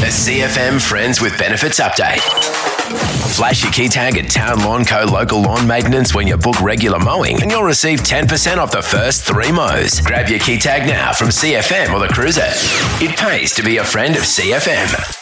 A CFM Friends with Benefits update. Flash your key tag at Town Lawn Co. Local Lawn Maintenance when you book regular mowing and you'll receive 10% off the first 3 mows. Grab your key tag now from CFM or the Cruiser. It pays to be a friend of CFM.